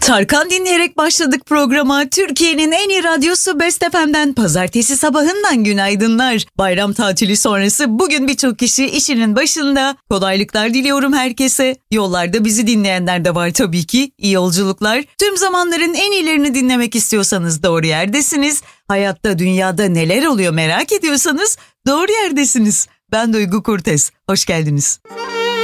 Tarkan dinleyerek başladık programa. Türkiye'nin en iyi radyosu Best FM'den pazartesi sabahından günaydınlar. Bayram tatili sonrası bugün birçok kişi işinin başında. Kolaylıklar diliyorum herkese. Yollarda bizi dinleyenler de var tabii ki. İyi yolculuklar. Tüm zamanların en iyilerini dinlemek istiyorsanız doğru yerdesiniz. Hayatta, dünyada neler oluyor merak ediyorsanız doğru yerdesiniz. Ben Duygu Kurtes. Hoş geldiniz.